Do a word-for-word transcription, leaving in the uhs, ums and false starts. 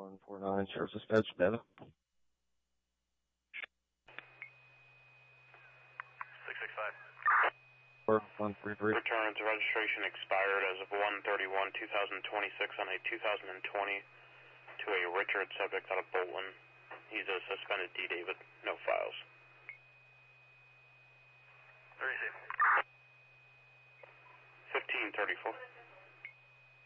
one four nine, Sheriff's Dispatch, data. six six five. four one three three. Returns registration expired as of one thirty-one two thousand twenty-six on a two thousand twenty to a Richard subject out of Bolton. He's a suspended D. David. No files. thirty-six. fifteen thirty-four.